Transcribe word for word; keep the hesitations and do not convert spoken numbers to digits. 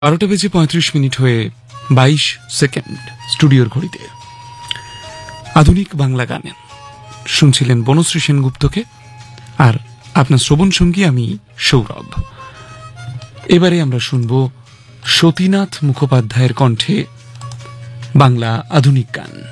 বারোটা বেজে পঁয়ত্রিশ মিনিট হয়ে বাইশ সেকেন্ড স্টুডিওর ঘড়িতে আধুনিক বাংলা গানে শুনছিলেন বনশ্রী সেনগুপ্তকে, আর আপনার শ্রবণ সঙ্গী আমি সৌরভ। এবারে আমরা শুনব সতীনাথ মুখোপাধ্যায়ের কণ্ঠে বাংলা আধুনিক গান।